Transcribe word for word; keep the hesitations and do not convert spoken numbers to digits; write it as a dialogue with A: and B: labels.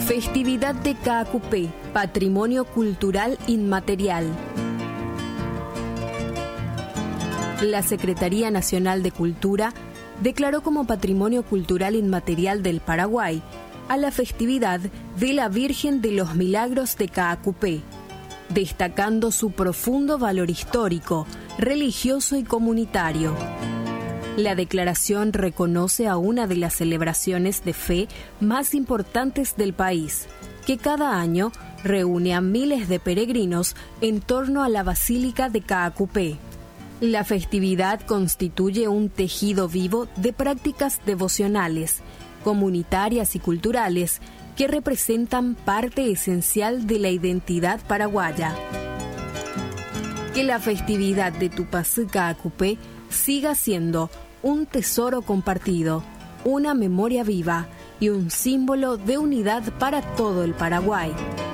A: Festividad de Caacupé, Patrimonio Cultural Inmaterial. La Secretaría Nacional de Cultura declaró como Patrimonio Cultural Inmaterial del Paraguay a la festividad de la Virgen de los Milagros de Caacupé, destacando su profundo valor histórico, religioso y comunitario. La declaración reconoce a una de las celebraciones de fe más importantes del país, que cada año reúne a miles de peregrinos en torno a la Basílica de Caacupé. La festividad constituye un tejido vivo de prácticas devocionales, comunitarias y culturales que representan parte esencial de la identidad paraguaya. Que la festividad de Tupacú Caacupé siga siendo un tesoro compartido, una memoria viva y un símbolo de unidad para todo el Paraguay.